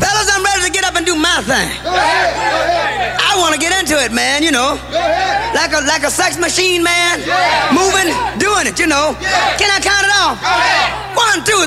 Fellas, I'm ready to get up and do my thing. I want to get into it, man, you know. Like a sex machine, man. Moving, doing it, you know. Can I count it off? 1, 2,